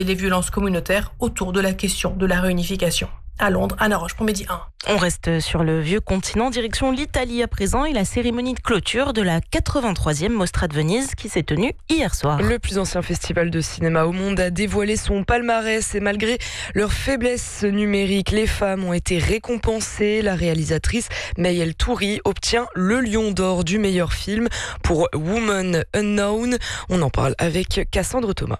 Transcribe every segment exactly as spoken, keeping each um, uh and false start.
et les violences communautaires autour de la question de la réunification. À Londres, Anna Roche pour Midi un. On reste sur le vieux continent, direction l'Italie à présent et la cérémonie de clôture de la quatre-vingt-troisième Mostra de Venise qui s'est tenue hier soir. Le plus ancien festival de cinéma au monde a dévoilé son palmarès et malgré leur faiblesse numérique, les femmes ont été récompensées. La réalisatrice Mayel Touri obtient le Lion d'Or du meilleur film pour Woman Unknown. On en parle avec Cassandre Thomas.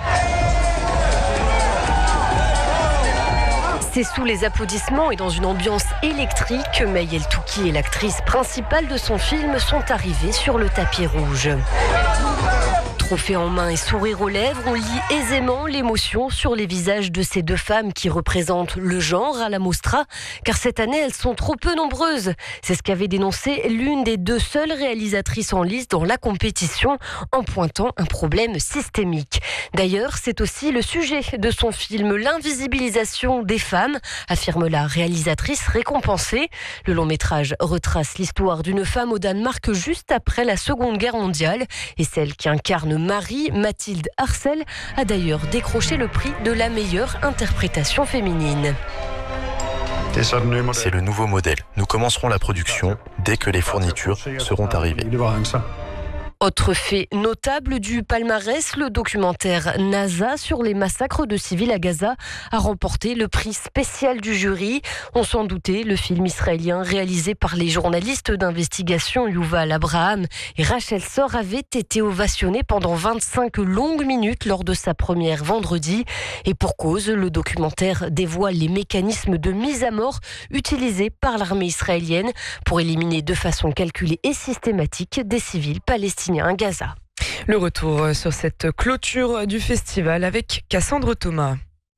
C'est sous les applaudissements et dans une ambiance électrique que Mayel Touki et l'actrice principale de son film sont arrivées sur le tapis rouge. Trophée en main et sourire aux lèvres, on lit aisément l'émotion sur les visages de ces deux femmes qui représentent le genre à la Mostra, car cette année elles sont trop peu nombreuses. C'est ce qu'avait dénoncé l'une des deux seules réalisatrices en lice dans la compétition, en pointant un problème systémique. D'ailleurs, c'est aussi le sujet de son film, l'invisibilisation des femmes, affirme la réalisatrice récompensée. Le long métrage retrace l'histoire d'une femme au Danemark juste après la Seconde Guerre mondiale, et celle qui incarne Marie, Mathilde Arcel, a d'ailleurs décroché le prix de la meilleure interprétation féminine. C'est le nouveau modèle. Nous commencerons la production dès que les fournitures seront arrivées. Autre fait notable du palmarès, le documentaire NASA sur les massacres de civils à Gaza a remporté le prix spécial du jury. On s'en doutait, le film israélien réalisé par les journalistes d'investigation Yuval Abraham et Rachel Sor avait été ovationné pendant vingt-cinq longues minutes lors de sa première vendredi. Et pour cause, le documentaire dévoile les mécanismes de mise à mort utilisés par l'armée israélienne pour éliminer de façon calculée et systématique des civils palestiniens à Gaza. Le retour sur cette clôture du festival avec Cassandre Thomas.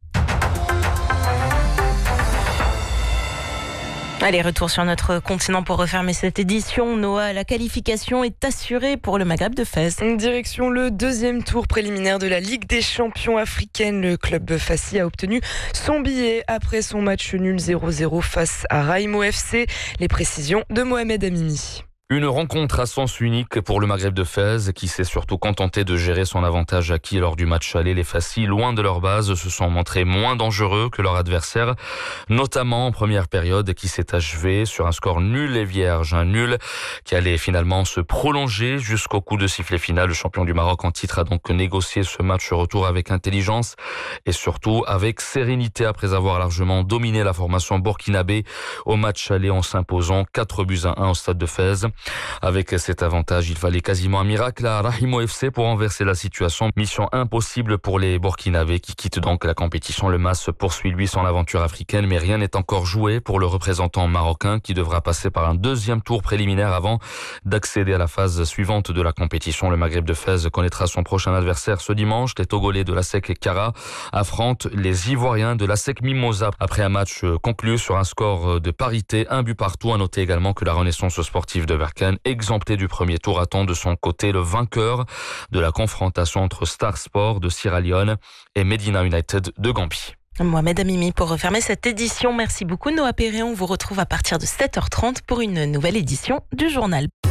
Allez, retour sur notre continent pour refermer cette édition. Noah, la qualification est assurée pour le Maghreb de Fès. Direction le deuxième tour préliminaire de la Ligue des champions africaine. Le club Fassi a obtenu son billet après son match nul zéro zéro face à Raimo F C. Les précisions de Mohamed Amini. Une rencontre à sens unique pour le Maghreb de Fès qui s'est surtout contenté de gérer son avantage acquis lors du match aller. Les Fassi, loin de leur base, se sont montrés moins dangereux que leur adversaire, notamment en première période qui s'est achevée sur un score nul et vierge. Un nul qui allait finalement se prolonger jusqu'au coup de sifflet final. Le champion du Maroc en titre a donc négocié ce match retour avec intelligence et surtout avec sérénité après avoir largement dominé la formation burkinabé au match aller en s'imposant quatre buts à un au stade de Fès. Avec cet avantage, il fallait quasiment un miracle à Raimo F C pour renverser la situation. Mission impossible pour les Burkinabés qui quittent donc la compétition. Le M A S poursuit lui son aventure africaine, mais rien n'est encore joué pour le représentant marocain qui devra passer par un deuxième tour préliminaire avant d'accéder à la phase suivante de la compétition. Le Maghreb de Fès connaîtra son prochain adversaire ce dimanche. Les Togolais de l'ASEC Kara affrontent les Ivoiriens de l'ASEC Mimosa. Après un match conclu sur un score de parité, un but partout. À noter également que la Renaissance sportive de Berkane, exempté du premier tour, attend de son côté le vainqueur de la confrontation entre Star Sport de Sierra Leone et Medina United de Gambie. Mohamed Amimi pour refermer cette édition. Merci beaucoup Noah Perret. On vous retrouve à partir de sept heures trente pour une nouvelle édition du journal.